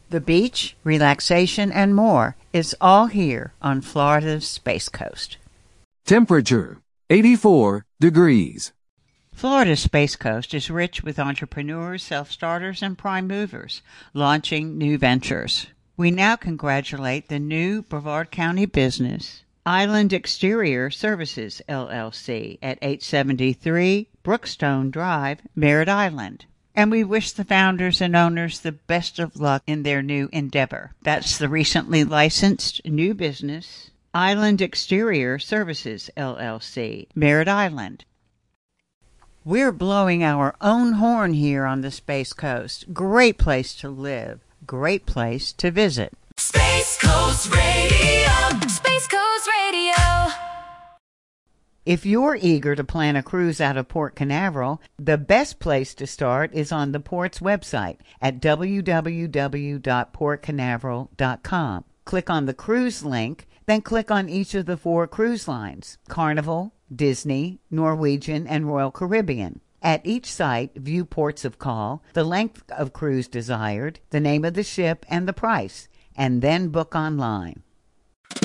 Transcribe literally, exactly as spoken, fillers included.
The beach, relaxation, and more is all here on Florida's Space Coast. Temperature, eighty-four degrees. Florida's Space Coast is rich with entrepreneurs, self-starters, and prime movers launching new ventures. We now congratulate the new Brevard County business, Island Exterior Services, L L C, at eight seventy-three Brookstone Drive, Merritt Island. And we wish the founders and owners the best of luck in their new endeavor. That's the recently licensed new business, Island Exterior Services, L L C, Merritt Island. We're blowing our own horn here on the Space Coast. Great place to live. Great place to visit. Space Coast Radio. Space Coast Radio. If you're eager to plan a cruise out of Port Canaveral, the best place to start is on the Port's website at w w w dot port canaveral dot com. Click on the cruise link, then click on each of the four cruise lines: Carnival, Disney, Norwegian, and Royal Caribbean. At each site, view ports of call, the length of cruise desired, the name of the ship, and the price, and then book online.